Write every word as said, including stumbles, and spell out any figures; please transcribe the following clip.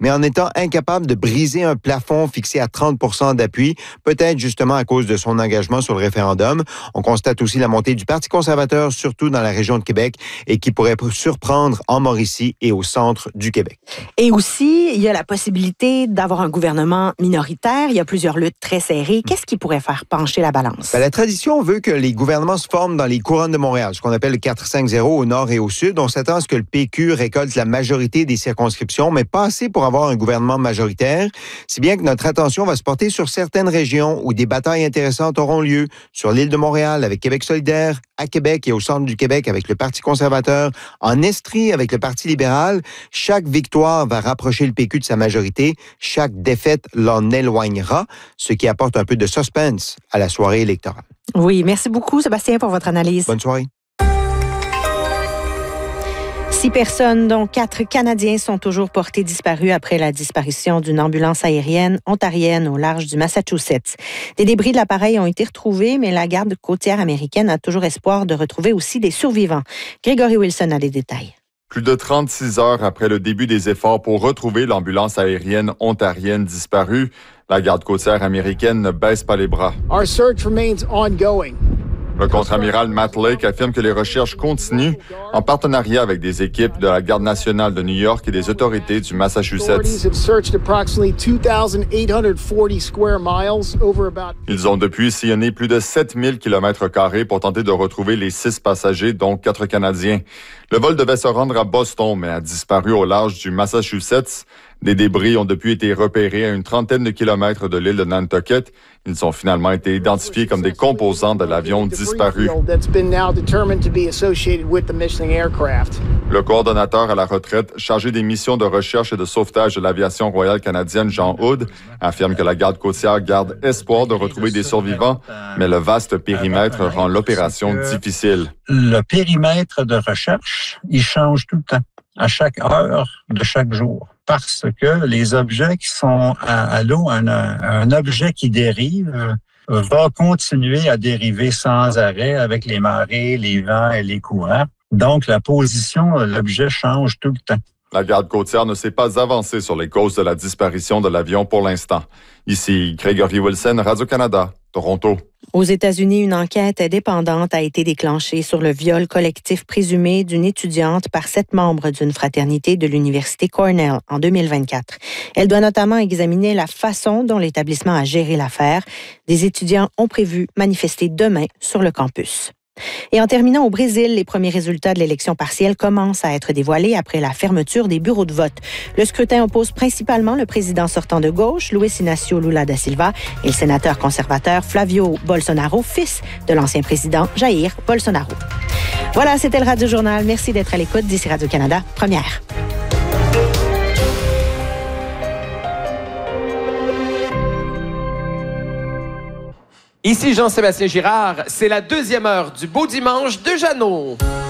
mais en étant incapable de briser un plafond fixé à trente pour cent d'appui, peut-être justement à cause de son engagement sur le référendum. On constate aussi la montée du Parti conservateur, surtout dans la région de Québec, et qui pourrait surprendre en Mauricie et au centre du Québec. Et aussi, il y a la possibilité d'avoir un gouvernement minoritaire. Il y a plusieurs luttes très serrées. Qu'est-ce qui pourrait faire pencher la balance? Ben, la tradition veut que les gouvernements se forment dans les couronnes de Montréal, ce qu'on appelle le quatre cinq zéro au nord et au sud. On s'attend à ce que le P Q récolte la majorité des circonscriptions, mais pas assez pour avoir un gouvernement majoritaire. Si bien que notre attention va se porter sur certaines régions où des batailles intéressantes auront lieu. Sur l'île de Montréal avec Québec solidaire, à Québec et au centre du Québec avec le Parti conservateur, en Estrie avec le Parti libéral. Chaque victoire va rapprocher le P Q de sa majorité. Chaque défaite l'en éloignera, ce qui apporte un peu de suspense à la soirée électorale. Oui, merci beaucoup Sébastien pour votre analyse. Bonne soirée. Six personnes, dont quatre Canadiens, sont toujours portés disparus après la disparition d'une ambulance aérienne ontarienne au large du Massachusetts. Des débris de l'appareil ont été retrouvés, mais la garde côtière américaine a toujours espoir de retrouver aussi des survivants. Grégory Wilson a les détails. Plus de trente-six heures après le début des efforts pour retrouver l'ambulance aérienne ontarienne disparue, la garde côtière américaine ne baisse pas les bras. Our search remains ongoing. Le contre-amiral Matt Lake affirme que les recherches continuent en partenariat avec des équipes de la Garde nationale de New York et des autorités du Massachusetts. Ils ont depuis sillonné plus de sept mille kilomètres carrés pour tenter de retrouver les six passagers, dont quatre Canadiens. Le vol devait se rendre à Boston, mais a disparu au large du Massachusetts. Des débris ont depuis été repérés à une trentaine de kilomètres de l'île de Nantucket. Ils ont finalement été identifiés comme des composants de l'avion disparu. Le coordonnateur à la retraite, chargé des missions de recherche et de sauvetage de l'aviation royale canadienne, Jean Hood, affirme que la garde côtière garde espoir de retrouver des survivants, mais le vaste périmètre rend l'opération difficile. Le périmètre de recherche, il change tout le temps, à chaque heure de chaque jour. Parce que les objets qui sont à, à l'eau, un, un objet qui dérive euh, va continuer à dériver sans arrêt avec les marées, les vents et les courants. Donc, la position de l'objet change tout le temps. La garde côtière ne s'est pas avancée sur les causes de la disparition de l'avion pour l'instant. Ici, Grégory Wilson, Radio-Canada, Toronto. Aux États-Unis, une enquête indépendante a été déclenchée sur le viol collectif présumé d'une étudiante par sept membres d'une fraternité de l'Université Cornell en deux mille vingt-quatre. Elle doit notamment examiner la façon dont l'établissement a géré l'affaire. Des étudiants ont prévu manifester demain sur le campus. Et en terminant au Brésil, les premiers résultats de l'élection partielle commencent à être dévoilés après la fermeture des bureaux de vote. Le scrutin oppose principalement le président sortant de gauche, Luiz Inácio Lula da Silva, et le sénateur conservateur Flávio Bolsonaro, fils de l'ancien président Jair Bolsonaro. Voilà, c'était le Radio Journal. Merci d'être à l'écoute d'ici Radio-Canada, première. Ici Jean-Sébastien Girard, c'est la deuxième heure du Beau Dimanche de Jeannot.